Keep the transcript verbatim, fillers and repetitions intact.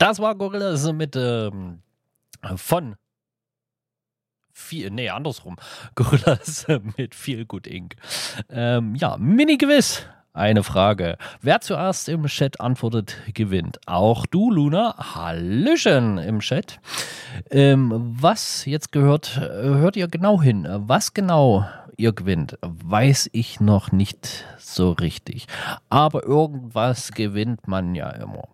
Das war Gorillas mit ähm, von viel, nee, andersrum. Gorillas mit Feel Good Incorporated. Ähm, ja, Mini-Quiz. Eine Frage. Wer zuerst im Chat antwortet, gewinnt. Auch du, Luna. Hallöchen im Chat. Ähm, was jetzt gehört, hört ihr genau hin. Was genau ihr gewinnt, weiß ich noch nicht so richtig. Aber irgendwas gewinnt man ja immer.